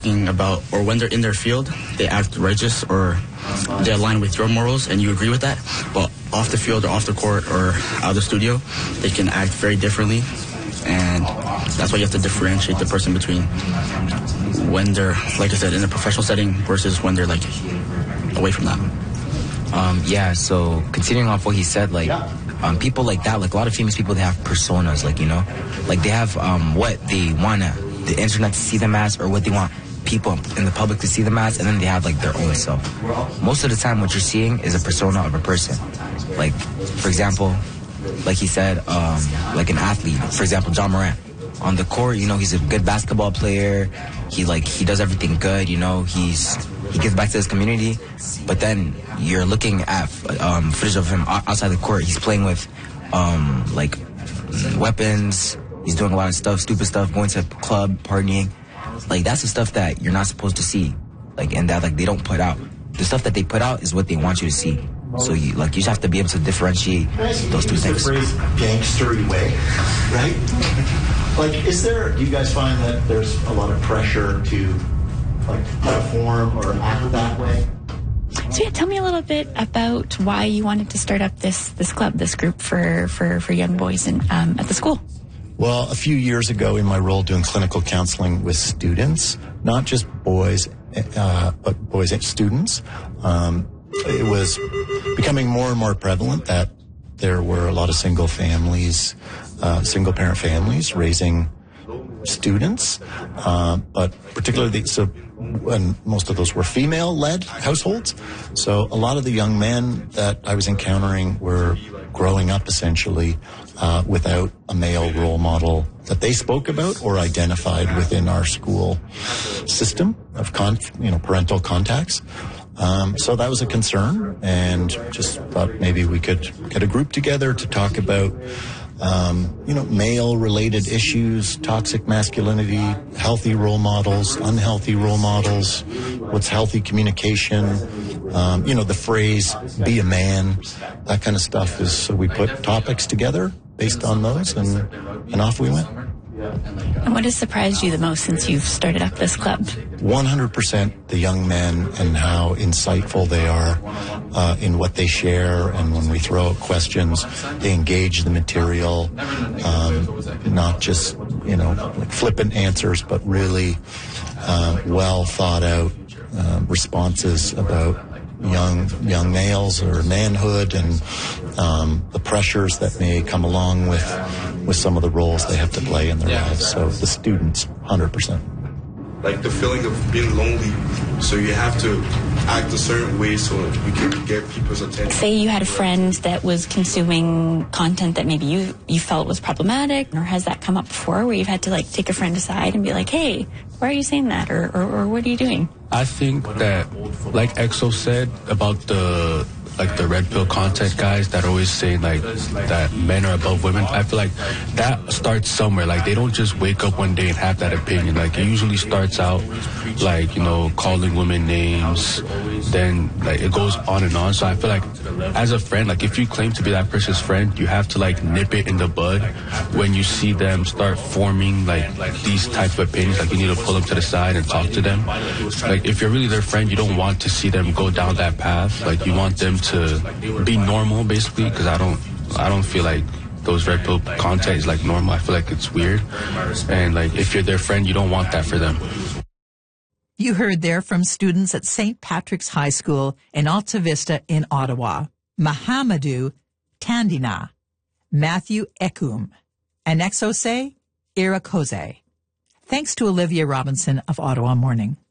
about, or when they're in their field, they act righteous or they align with your morals and you agree with that, but off the field or off the court or out of the studio, they can act very differently, and that's why you have to differentiate the person between when they're, like I said, in a professional setting versus when they're like away from that. Yeah, so continuing off what he said, like people like that, like a lot of famous people, they have personas, like, you know, like they have what they want the internet to see them as, or what they want people in the public to see them as, and then they have like their own self. Most of the time what you're seeing is a persona of a person. Like, for example, like he said, like an athlete, for example, John Morant. On the court, you know, he's a good basketball player. He does everything good, you know, he gives back to his community. But then you're looking at footage of him outside the court. He's playing with like weapons. He's doing a lot of stuff, stupid stuff, going to a club, partying. Like, that's the stuff that you're not supposed to see. Like, and that, like, they don't put out. The stuff that they put out is what they want you to see. So you just have to be able to differentiate those two things. The phrase gangstery way, right? Like, do you guys find that there's a lot of pressure to, like, perform or act that way? So yeah, tell me a little bit about why you wanted to start up this club, this group for young boys at the school. Well, a few years ago, in my role doing clinical counseling with students, not just boys, but boys and students, it was becoming more and more prevalent that there were a lot of single parent families raising students, but particularly and most of those were female-led households. So a lot of the young men that I was encountering were growing up essentially without a male role model that they spoke about or identified within our school system of parental contacts. So that was a concern, and just thought maybe we could get a group together to talk about male-related issues, toxic masculinity, healthy role models, unhealthy role models, what's healthy communication, the phrase, be a man, that kind of stuff. So we put topics together based on those, and off we went. And what has surprised you the most since you've started up this club? 100% the young men and how insightful they are in what they share, and when we throw out questions, they engage the material, not just, like flippant answers, but really well thought out responses about young males or manhood and the pressures that may come along with some of the roles they have to play in their lives. So the students, 100%. Like the feeling of being lonely, so you have to act a certain way so you can get people's attention. Say you had a friend that was consuming content that maybe you felt was problematic, or has that come up before where you've had to like take a friend aside and be like, hey, why are you saying that, or what are you doing? I think that, like EXO said about the red pill content guys that are always saying like that men are above women, I feel like that starts somewhere. Like, they don't just wake up one day and have that opinion. Like, it usually starts out like, calling women names, then like it goes on and on. So I feel like as a friend, like if you claim to be that person's friend, you have to like nip it in the bud when you see them start forming like these type of opinions. Like, you need to pull them to the side and talk to them. Like, if you're really their friend, you don't want to see them go down that path. Like, you want them to be normal, basically, because I don't feel like those red pill content is like normal. I feel like it's weird, and like if you're their friend, you don't want that for them. You heard there from students at St. Patrick's High School in Alta Vista in Ottawa, Mahamadou Tandina, Matthew Ekum, and Exose Irakoze. Thanks to Olivia Robinson of Ottawa Morning.